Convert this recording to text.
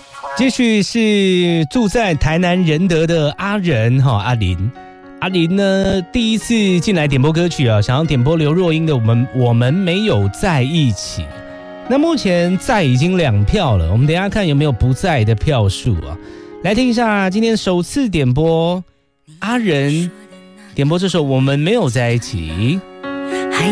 继续是住在台南仁德的阿仁阿林。阿林呢第一次进来点播歌曲想要点播刘若英的我们没有在一起。那目前在已经2票了，我们等一下看有没有不在的票数来听一下今天首次点播阿仁点播这首我们没有在一起。